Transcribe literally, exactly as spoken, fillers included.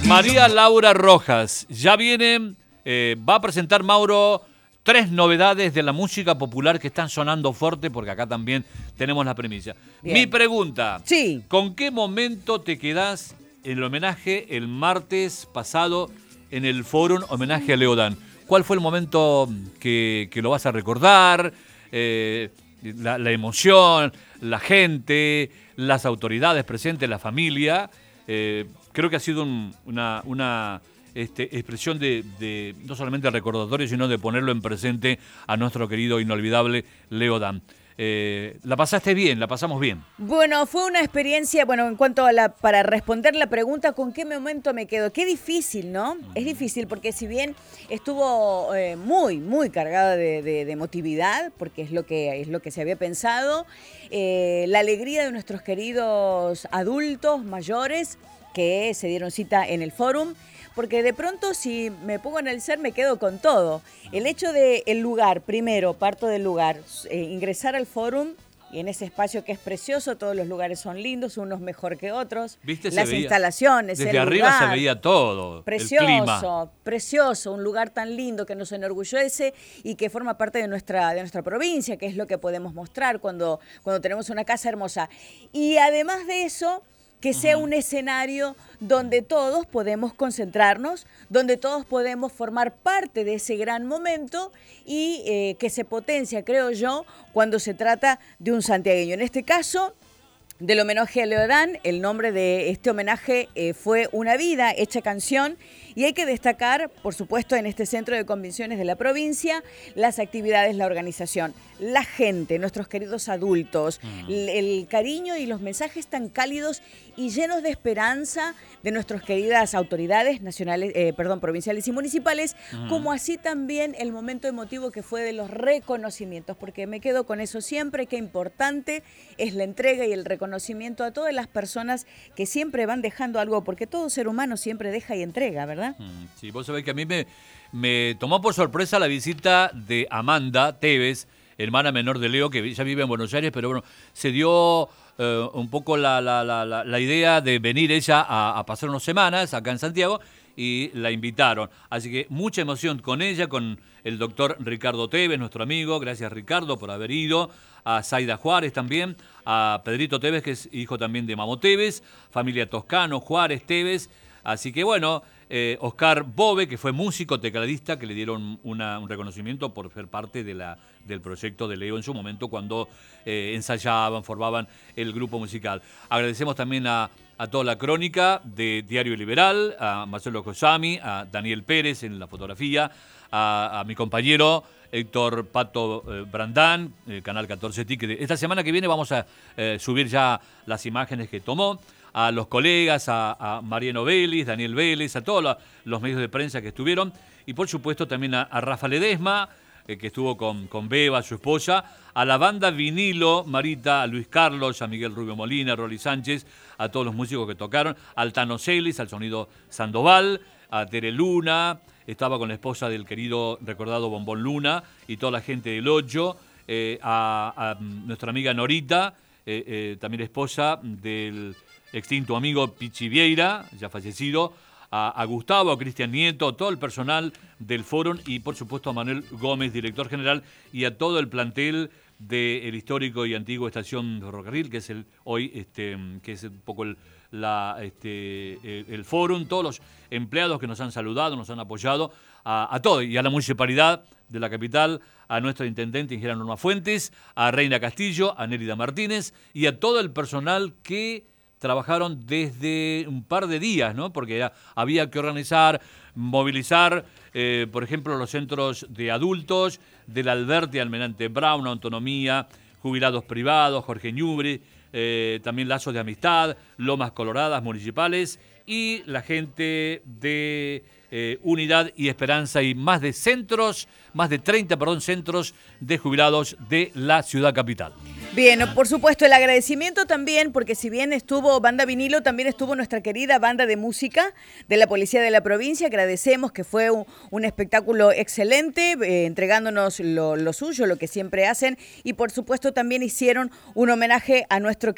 María Laura Rojas, ya viene, eh, va a presentar Mauro tres novedades de la música popular que están sonando fuerte, porque acá también tenemos la primicia. Bien. Mi pregunta, Sí. ¿con qué momento te quedás en el homenaje el martes pasado en el Fórum Homenaje a Leodán? ¿Cuál fue el momento que, que lo vas a recordar? Eh, la, la emoción, la gente, las autoridades presentes, la familia. Eh, creo que ha sido un, una, una este, expresión de, de no solamente recordatorio, sino de ponerlo en presente a nuestro querido inolvidable Leodán. Eh, ¿La pasaste bien? ¿La pasamos bien? Bueno, fue una experiencia, bueno, en cuanto a la, para responder la pregunta, ¿con qué momento me quedo? Qué difícil, ¿no? Uh-huh. Es difícil porque si bien estuvo eh, muy, muy cargada de, de, de emotividad, porque es lo que, es lo que se había pensado, eh, la alegría de nuestros queridos adultos mayores que se dieron cita en el Fórum, porque de pronto si me pongo en el ser me quedo con todo. El hecho del lugar, primero, parto del lugar, eh, ingresar al Fórum y en ese espacio que es precioso, todos los lugares son lindos, unos mejor que otros. ¿Viste? Las veía, instalaciones, desde el arriba lugar, se veía todo, precioso, el clima. Precioso, un lugar tan lindo que nos enorgullece y que forma parte de nuestra, de nuestra provincia, que es lo que podemos mostrar cuando, cuando tenemos una casa hermosa. Y además de eso, que sea un escenario donde todos podemos concentrarnos, donde todos podemos formar parte de ese gran momento y eh, que se potencia, creo yo, cuando se trata de un santiagueño. En este caso, del homenaje a Leodán, el nombre de este homenaje eh, fue Una vida hecha canción, y hay que destacar, por supuesto, en este centro de convenciones de la provincia, las actividades, la organización, la gente, nuestros queridos adultos, mm. el, el cariño y los mensajes tan cálidos y llenos de esperanza de nuestras queridas autoridades nacionales, eh, perdón, provinciales y municipales, mm. como así también el momento emotivo que fue de los reconocimientos, porque me quedo con eso siempre, qué importante es la entrega y el reconocimiento a todas las personas que siempre van dejando algo, porque todo ser humano siempre deja y entrega, ¿verdad? Sí, vos sabés que a mí me, me tomó por sorpresa la visita de Amanda Tevez, hermana menor de Leo, que ella vive en Buenos Aires, pero bueno, se dio eh, un poco la, la, la, la idea de venir ella a, a pasar unas semanas acá en Santiago y la invitaron. Así que mucha emoción con ella, con el doctor Ricardo Tevez, nuestro amigo. Gracias, Ricardo, por haber ido. A Zaida Juárez también, a Pedrito Tevez, que es hijo también de Mamo Tevez, familia Toscano, Juárez, Tevez. Así que bueno, eh, Oscar Bove, que fue músico, tecladista, que le dieron una, un reconocimiento por ser parte de la, del proyecto de Leo en su momento, cuando eh, ensayaban, formaban el grupo musical. Agradecemos también a, a toda la crónica de Diario Liberal, a Marcelo Cosami, a Daniel Pérez en la fotografía, a, a mi compañero Héctor Pato eh, Brandán, eh, Canal catorce Tique. Esta semana que viene vamos a eh, subir ya las imágenes que tomó. A los colegas, a, a Mariano Vélez, Daniel Vélez, a todos los, los medios de prensa que estuvieron, y por supuesto también a, a Rafa Ledesma, eh, que estuvo con, con Beba, su esposa, a la banda Vinilo, Marita, a Luis Carlos, a Miguel Rubio Molina, a Rolly Sánchez, a todos los músicos que tocaron, al Tano Celis, al Sonido Sandoval, a Tere Luna, estaba con la esposa del querido recordado Bombón Luna, y toda la gente del Ocho, eh, a, a nuestra amiga Norita, eh, eh, también esposa del extinto amigo Pichi Vieira, ya fallecido, a, a Gustavo, a Cristian Nieto, a todo el personal del Fórum y por supuesto a Manuel Gómez, director general, y a todo el plantel del histórico y antiguo estación de ferrocarril, que es el hoy, este, que es un poco el, la, este, el, el Fórum, todos los empleados que nos han saludado, nos han apoyado, a, a todo, y a la municipalidad de la capital, a nuestra intendente Ingeniera Norma Fuentes, a Reina Castillo, a Nérida Martínez y a todo el personal que trabajaron desde un par de días, ¿no? Porque era, había que organizar, movilizar, eh, por ejemplo, los centros de adultos, del Alberti, Almirante Brown, Autonomía, jubilados privados, Jorge Ñubre, eh, también Lazos de Amistad, Lomas Coloradas municipales y la gente de eh, Unidad y Esperanza y más de centros, más de treinta, perdón, centros de jubilados de la ciudad capital. Bien, por supuesto, el agradecimiento también, porque si bien estuvo Banda Vinilo, también estuvo nuestra querida banda de música de la Policía de la Provincia. Agradecemos que fue un, un espectáculo excelente, eh, entregándonos lo, lo suyo, lo que siempre hacen. Y por supuesto también hicieron un homenaje a nuestro